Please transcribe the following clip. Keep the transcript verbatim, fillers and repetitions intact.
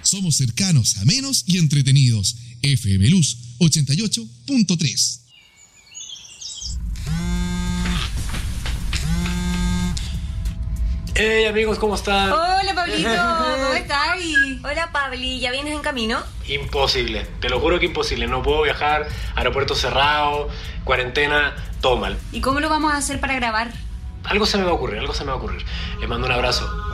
Somos cercanos, amenos y entretenidos. F M Luz ochenta y ocho punto tres. Hey amigos, ¿cómo están? Hola Pablito, ¿cómo estás? Hola Pabli, ¿ya vienes en camino? Imposible, te lo juro que imposible. No puedo viajar, aeropuerto cerrado, cuarentena, todo mal. ¿Y cómo lo vamos a hacer para grabar? Algo se me va a ocurrir, algo se me va a ocurrir. Les mando un abrazo.